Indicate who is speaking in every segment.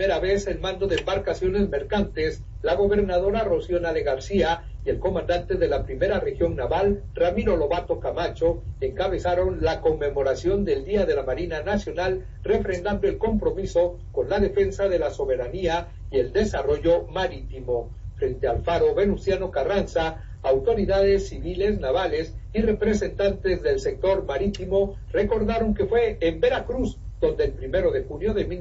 Speaker 1: primera vez el mando de embarcaciones mercantes, la gobernadora Rocío Nale García y el comandante de la primera región naval, Ramiro Lobato Camacho, encabezaron la conmemoración del Día de la Marina Nacional, refrendando el compromiso con la defensa de la soberanía y el desarrollo marítimo. Frente al faro Venustiano Carranza, autoridades civiles, navales y representantes del sector marítimo recordaron que fue en Veracruz donde el 1 de junio de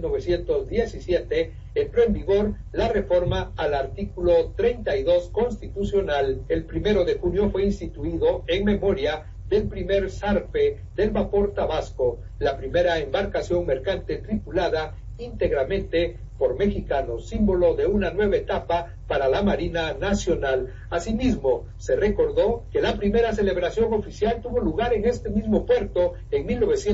Speaker 1: 1917 entró en vigor la reforma al artículo 32 constitucional. El 1 de junio fue instituido en memoria del primer zarpe del vapor Tabasco, la primera embarcación mercante tripulada íntegramente por mexicanos, símbolo de una nueva etapa para la Marina Nacional. Asimismo, se recordó que la primera celebración oficial tuvo lugar en este mismo puerto en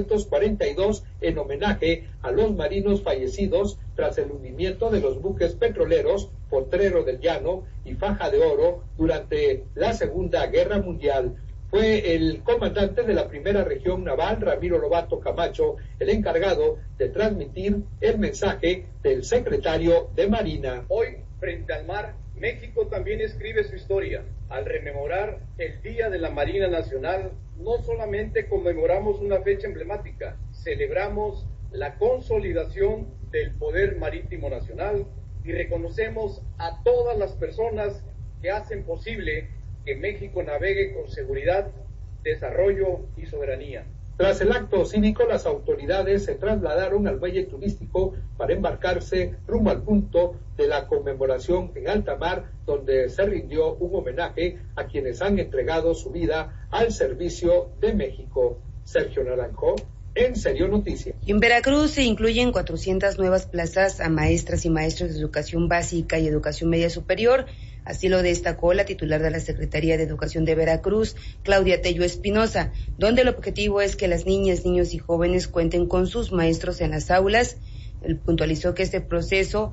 Speaker 1: 1942 en homenaje a los marinos fallecidos tras el hundimiento de los buques petroleros Potrero del Llano y Faja de Oro durante la Segunda Guerra Mundial. Fue el comandante de la primera región naval, Ramiro Lobato Camacho, el encargado de transmitir el mensaje del secretario de Marina.
Speaker 2: Hoy, frente al mar, México también escribe su historia. Al rememorar el Día de la Marina Nacional, no solamente conmemoramos una fecha emblemática, celebramos la consolidación del poder marítimo nacional y reconocemos a todas las personas que hacen posible que México navegue con seguridad, desarrollo y soberanía.
Speaker 1: Tras el acto cívico, las autoridades se trasladaron al muelle turístico para embarcarse rumbo al punto de la conmemoración en alta mar, donde se rindió un homenaje a quienes han entregado su vida al servicio de México. Sergio Naranjo, En Serio Noticias.
Speaker 3: En Veracruz se incluyen 400 nuevas plazas a maestras y maestros de educación básica y educación media superior. Así lo destacó la titular de la Secretaría de Educación de Veracruz, Claudia Tello Espinosa, donde el objetivo es que las niñas, niños y jóvenes cuenten con sus maestros en las aulas. Él puntualizó que este proceso,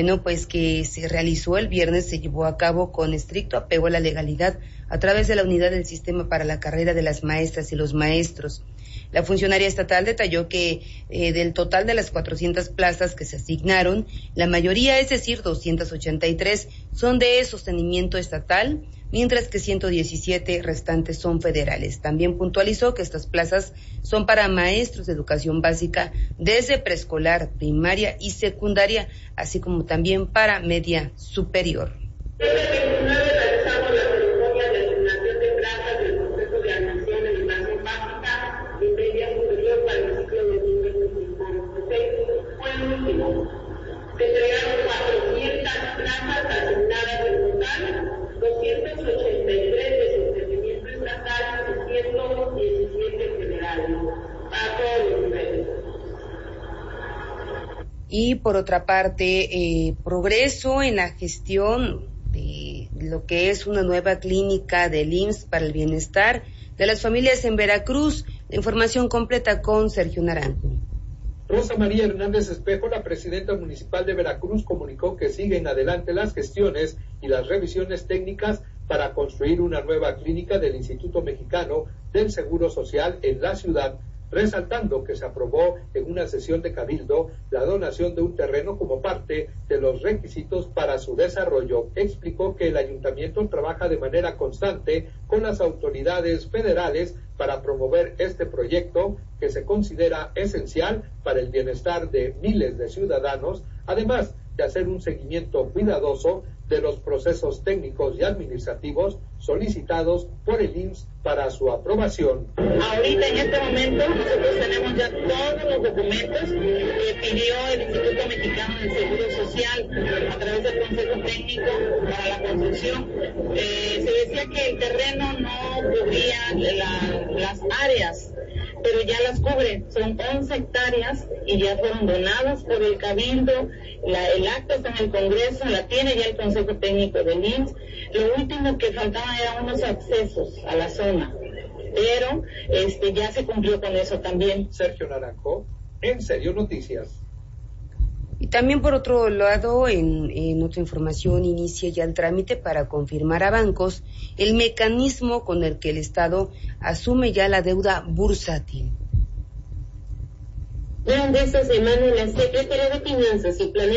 Speaker 3: que se realizó el viernes, se llevó a cabo con estricto apego a la legalidad a través de la unidad del sistema para la carrera de las maestras y los maestros. La funcionaria estatal detalló que del total de las 400 plazas que se asignaron, la mayoría, es decir, 283, son de sostenimiento estatal, mientras que 117 restantes son federales. También puntualizó que estas plazas son para maestros de educación básica desde preescolar, primaria y secundaria, así como también para media superior.
Speaker 4: Desde el 29 realizamos la ceremonia de asignación de plazas del proceso de admisión en educación básica y media superior para el ciclo de 2026. Fue el último. Se entregaron 400 plazas asignadas en total, 283 de sostenimiento estatal y 117 federales, para todos los niveles.
Speaker 3: Y por otra parte, progreso en la gestión de lo que es una nueva clínica del IMSS para el bienestar de las familias en Veracruz. La información completa con Sergio Naranjo.
Speaker 1: Rosa María Hernández Espejo, la presidenta municipal de Veracruz, comunicó que siguen adelante las gestiones y las revisiones técnicas para construir una nueva clínica del Instituto Mexicano del Seguro Social en la ciudad, resaltando que se aprobó en una sesión de cabildo la donación de un terreno como parte de los requisitos para su desarrollo. Explicó que el ayuntamiento trabaja de manera constante con las autoridades federales para promover este proyecto que se considera esencial para el bienestar de miles de ciudadanos, además de hacer un seguimiento cuidadoso de los procesos técnicos y administrativos solicitados por el IMSS para su aprobación.
Speaker 4: Ahorita, en este momento, nosotros tenemos ya todos los documentos que pidió el Instituto Mexicano del Seguro Social a través del Consejo Técnico para la construcción. Se decía que el terreno no cubría las áreas, pero ya las cubre. Son 11 hectáreas y ya fueron donadas por el Cabildo. El acta está en el Congreso, la tiene ya el Consejo Técnico del IMSS. Lo último que faltaba eran unos accesos a la zona, pero ya se cumplió con eso también.
Speaker 1: Sergio Naranjo, En Serio Noticias.
Speaker 3: Y también por otro lado, en otra información, inicia ya el trámite para confirmar a bancos el mecanismo con el que el Estado asume ya la deuda bursátil.
Speaker 4: Durante esta semana, la Secretaría de Finanzas y Planeación